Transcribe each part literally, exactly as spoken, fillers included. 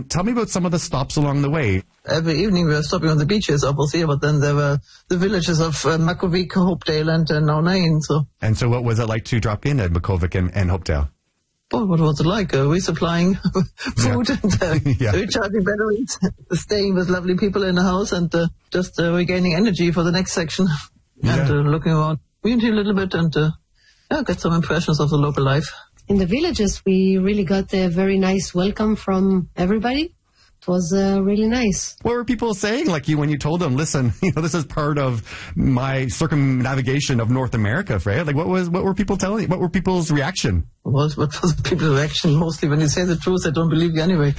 And tell me about some of the stops along the way. Every evening we were stopping on the beaches, obviously, but then there were the villages of uh, Makkovik, Hopedale, and uh, Naunain. So. And so what was it like to drop in at Makkovik and, and Hopedale? Oh, what was it like? Uh, resupplying food yeah. and uh, yeah. recharging batteries, staying with lovely people in the house, and uh, just uh, regaining energy for the next section, yeah. and uh, looking around community a little bit, and uh, yeah, get some impressions of the local life. In the villages, we really got a very nice welcome from everybody. It was uh, really nice. What were people saying, like you, when you told them, listen, you know, this is part of my circumnavigation of North America, Freya? Like, what was, what were people telling you? What were people's reaction? What, what was people's reaction? Mostly when you say the truth, they don't believe you anyway.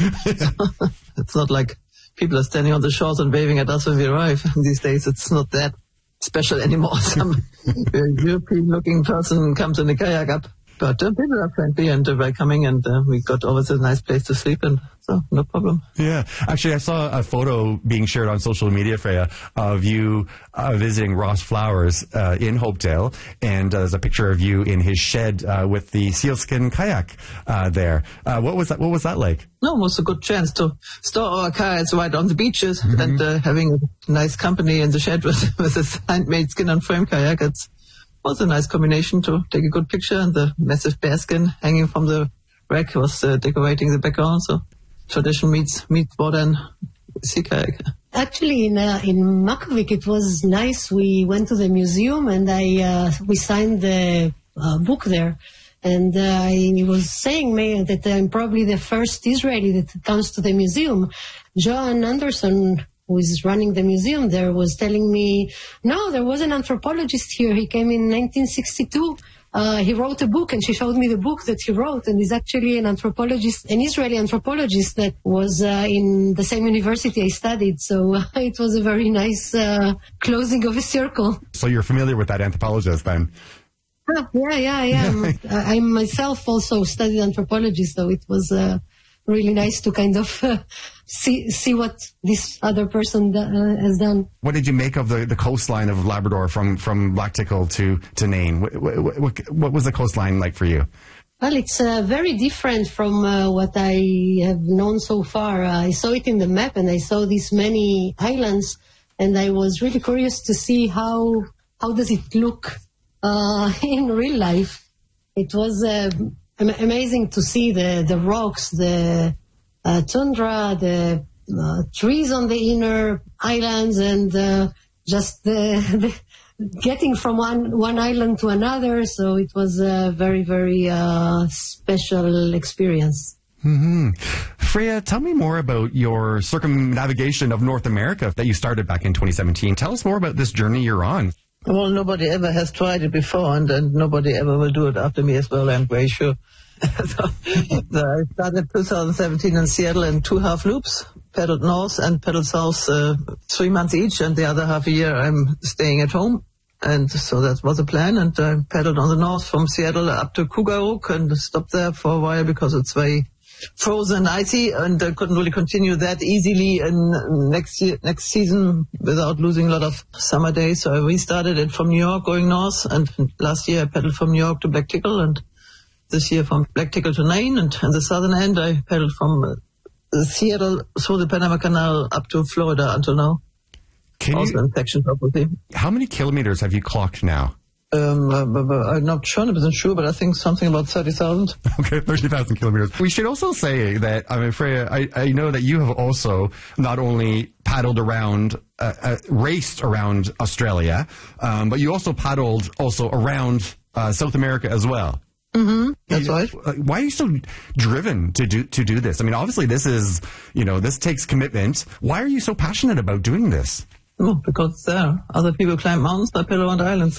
It's not like people are standing on the shores and waving at us when we arrive. These days, it's not that special anymore. Some European-looking person comes in a kayak up. But uh, people are friendly and uh, welcoming, and uh, we got always a nice place to sleep, and so no problem. Yeah. Actually, I saw a photo being shared on social media, Freya, of you uh, visiting Ross Flowers uh, in Hopedale, and uh, there's a picture of you in his shed uh, with the sealskin kayak uh, there. Uh, what was that? What was that like? No, it was a good chance to store our kayaks right on the beaches, mm-hmm. and uh, having a nice company in the shed with, with this handmade skin and frame kayak. It's was a nice combination to take a good picture, and the massive bearskin hanging from the rack was uh, decorating the background. So tradition meets meets modern sea kayak. Actually, in uh, in Makkovik, it was nice. We went to the museum, and I uh, we signed the uh, book there. And uh, I was saying may, that I'm probably the first Israeli that comes to the museum. John Anderson, who is running the museum there, was telling me, no, there was an anthropologist here. He came in nineteen sixty-two. Uh, he wrote a book, and she showed me the book that he wrote, and he's actually an anthropologist, an Israeli anthropologist that was uh, in the same university I studied. So uh, it was a very nice uh, closing of a circle. So you're familiar with that anthropologist then? Oh, yeah, yeah, yeah. I myself also studied anthropology, so it was uh, really nice to kind of uh, see see what this other person do, uh, has done. What did you make of the, the coastline of Labrador from, from Blacktickle to, to Nain? What, what, what, what was the coastline like for you? Well, it's uh, very different from uh, what I have known so far. Uh, I saw it in the map, and I saw these many islands, and I was really curious to see how how does it look Uh, in real life. It was uh, am- amazing to see the, the rocks, the uh, tundra, the uh, trees on the inner islands, and uh, just the, the getting from one, one island to another. So it was a very, very uh, special experience. Mm-hmm. Freya, tell me more about your circumnavigation of North America that you started back in twenty seventeen. Tell us more about this journey you're on. Well, nobody ever has tried it before, and, and nobody ever will do it after me as well, I'm very sure. so, so I started twenty seventeen in Seattle in two half loops, paddled north and paddled south uh, three months each, and the other half a year I'm staying at home. And so that was the plan, and I paddled on the north from Seattle up to Kugaruk and stopped there for a while because it's very frozen and icy, and I couldn't really continue that easily in next year, next season without losing a lot of summer days. So I restarted it from New York going north, and last year I paddled from New York to Blacktickle, and this year from Blacktickle to Nain, and in the southern end I paddled from uh, Seattle through the Panama Canal up to Florida until now. Can also you, in sections, obviously. How many kilometers have you clocked now? Um, uh, I'm not one hundred percent sure, but I think something about thirty thousand. Okay, thirty thousand kilometers. We should also say that, I mean, Freya, I, I know that you have also not only paddled around, uh, uh, raced around Australia, um, but you also paddled also around uh, South America as well. Mm-hmm. That's right. Why are you so driven to do to do this? I mean, obviously this is, you know, this takes commitment. Why are you so passionate about doing this? Oh, because there other people climb mountains, I paddle around islands.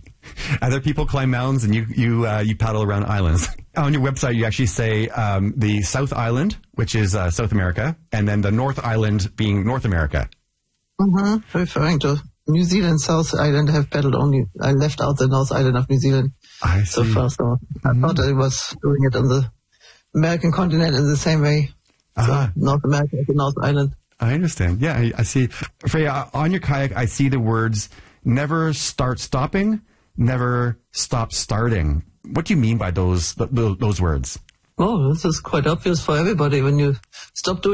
Other people climb mountains, and you you uh, you paddle around islands. On your website, you actually say um, the South Island, which is uh, South America, and then the North Island being North America. Mm-hmm. Referring to New Zealand, South Island, have paddled only. I left out the North Island of New Zealand I see. so far. So mm-hmm. I thought I was doing it on the American continent in the same way. Uh-huh. So North America is the North Island. I understand. Yeah, I, I see. Freya, on your kayak, I see the words "never start stopping." Never stop starting. What do you mean by those th- those words? Oh, this is quite obvious for everybody. When you stop doing